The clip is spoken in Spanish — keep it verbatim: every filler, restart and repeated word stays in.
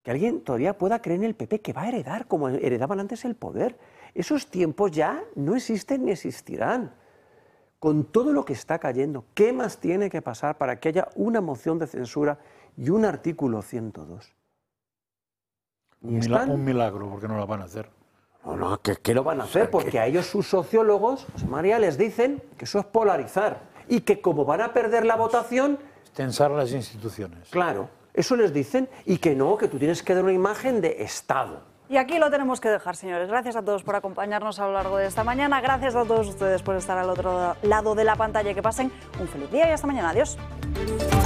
Que alguien todavía pueda creer en el P P, que va a heredar como heredaban antes el poder. Esos tiempos ya no existen ni existirán. Con todo lo que está cayendo, ¿qué más tiene que pasar para que haya una moción de censura y un artículo ciento dos? Un, mila un milagro, porque no lo van a hacer. No, no, ¿qué, qué lo van a hacer? Porque a ellos sus sociólogos, José María, les dicen que eso es polarizar y que como van a perder la votación... Tensar las instituciones. Claro, eso les dicen y que no, que tú tienes que dar una imagen de Estado. Y aquí lo tenemos que dejar, señores. Gracias a todos por acompañarnos a lo largo de esta mañana. Gracias a todos ustedes por estar al otro lado de la pantalla. Que pasen un feliz día y hasta mañana. Adiós.